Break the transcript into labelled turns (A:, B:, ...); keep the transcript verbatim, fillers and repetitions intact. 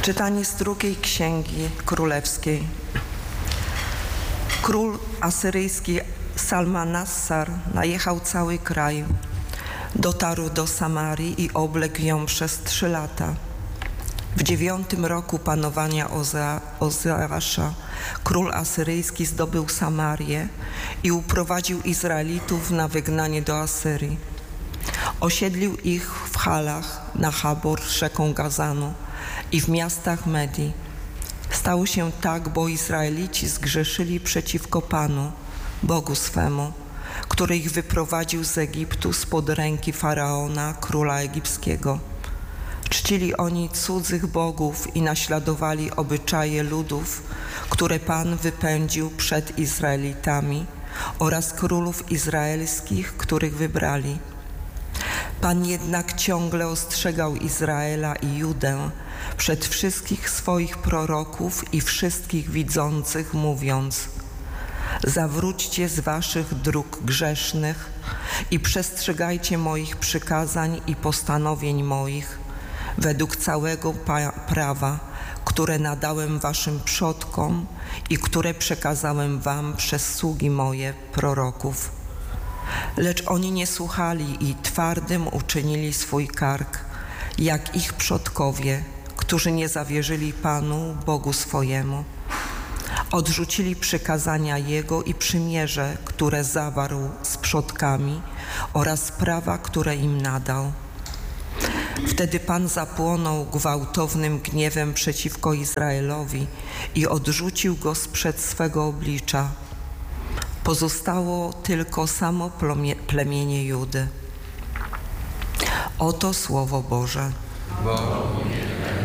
A: Czytanie z drugiej księgi królewskiej. Król asyryjski Salmanassar najechał cały kraj. Dotarł do Samarii i obległ ją przez trzy lata. W dziewiątym roku panowania Ozea, Ozeasza król asyryjski zdobył Samarię i uprowadził Izraelitów na wygnanie do Asyrii. Osiedlił ich w Halach, na Habor, rzeką Gazanu i w miastach Medii. Stało się tak, bo Izraelici zgrzeszyli przeciwko Panu, Bogu swemu, który ich wyprowadził z Egiptu spod ręki Faraona, króla egipskiego. Czcili oni cudzych bogów i naśladowali obyczaje ludów, które Pan wypędził przed Izraelitami oraz królów izraelskich, których wybrali. Pan jednak ciągle ostrzegał Izraela i Judę przed wszystkich swoich proroków i wszystkich widzących, mówiąc: zawróćcie z waszych dróg grzesznych i przestrzegajcie moich przykazań i postanowień moich, według całego prawa, które nadałem waszym przodkom i które przekazałem wam przez sługi moje, proroków. Lecz oni nie słuchali i twardym uczynili swój kark, jak ich przodkowie, którzy nie zawierzyli Panu, Bogu swojemu. Odrzucili przykazania Jego i przymierze, które zawarł z przodkami, oraz prawa, które im nadał. Wtedy Pan zapłonął gwałtownym gniewem przeciwko Izraelowi i odrzucił go sprzed swego oblicza. Pozostało tylko samo plemienie Judy. Oto Słowo Boże.
B: Bogu.